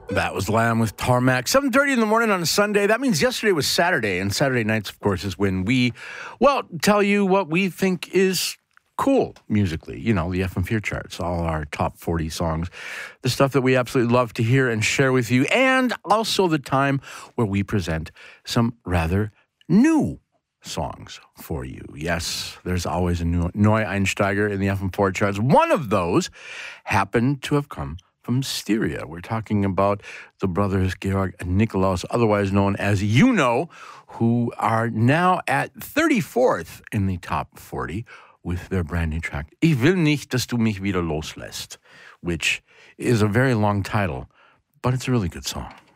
That was Lamb with Tarmac. 7:30 in the morning on a Sunday. That means yesterday was Saturday, and Saturday nights, of course, is when we, tell you what we think is cool musically. You know, the FM4 charts, all our top 40 songs, the stuff that we absolutely love to hear and share with you, and also the time where we present some rather new songs for you. Yes, there's always a new Neueinsteiger in the FM4 charts. One of those happened to have come from Styria. We're talking about the brothers Georg and Nikolaus, otherwise known as You Know, who are now at 34th in the top 40 with their brand new track, Ich will nicht, dass du mich wieder loslässt, which is a very long title, but it's a really good song.